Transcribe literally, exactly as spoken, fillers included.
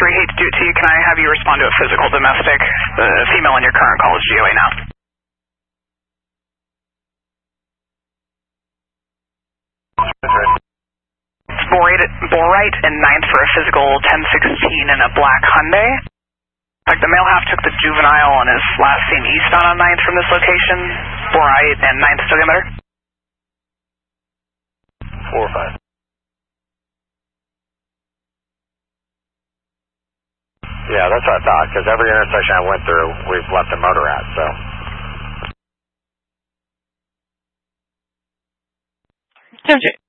three, hate to do it to you. Can I have you respond to a physical domestic? The female in your current call is G O A now. It's Borite and ninth for a physical ten sixteen in a black Hyundai. Like the male half took the juvenile and is last seen eastbound on ninth from this location. Borite and ninth still get better? four or five. Yeah, that's what I thought, because every intersection I went through, we've left a motor at, so. Jim J.